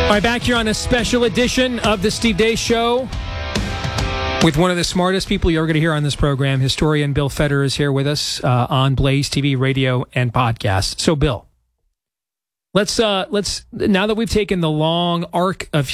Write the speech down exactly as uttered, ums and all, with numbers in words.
All right, back here on a special edition of the Steve Deace Show with one of the smartest people you're going to hear on this program. Historian Bill Federer is here with us uh, on Blaze T V, radio, and podcast. So, Bill, let's uh, let's now that we've taken the long arc of